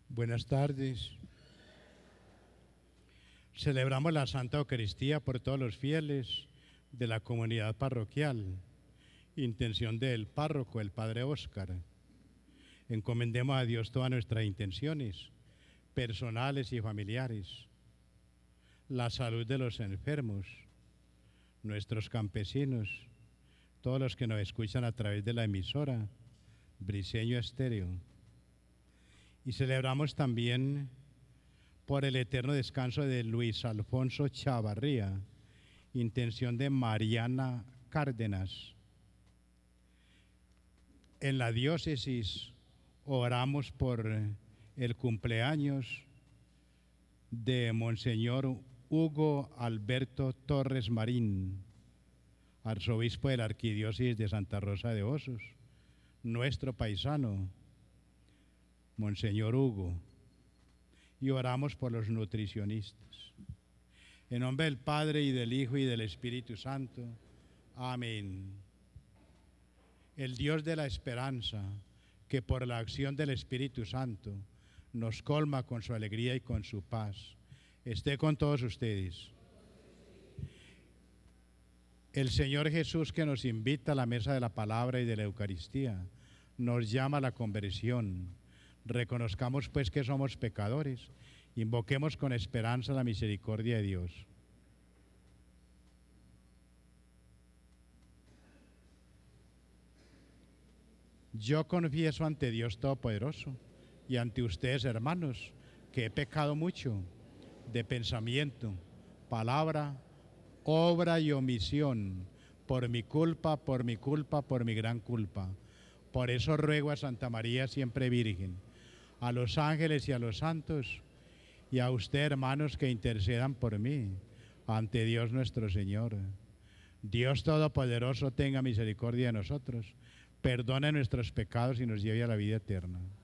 Buenas tardes. Celebramos la Santa Eucaristía por todos los fieles de la comunidad parroquial. Intención del párroco, el Padre Óscar. Encomendemos a Dios todas nuestras intenciones, personales y familiares. La salud de los enfermos, nuestros campesinos, todos los que nos escuchan a través de la emisora Briseño Estéreo. Y celebramos también por el eterno descanso de Luis Alfonso Chavarría, intención de Mariana Cárdenas. En la diócesis oramos por el cumpleaños de Monseñor Hugo Alberto Torres Marín, arzobispo de la Arquidiócesis de Santa Rosa de Osos, nuestro paisano, Monseñor Hugo, y oramos por los nutricionistas. En nombre del Padre, y del Hijo, y del Espíritu Santo. Amén. El Dios de la esperanza, que por la acción del Espíritu Santo nos colma con su alegría y con su paz, esté con todos ustedes. El Señor Jesús, que nos invita a la mesa de la palabra y de la Eucaristía, nos llama a la conversión. Reconozcamos pues que somos pecadores, invoquemos con esperanza la misericordia de Dios. Yo confieso ante Dios Todopoderoso y ante ustedes, hermanos, que he pecado mucho de pensamiento, palabra, obra y omisión, por mi culpa, por mi gran culpa. Por eso ruego a Santa María siempre Virgen, a los ángeles y a los santos, y a usted, hermanos, que intercedan por mí ante Dios nuestro Señor. Dios Todopoderoso tenga misericordia de nosotros, perdone nuestros pecados y nos lleve a la vida eterna.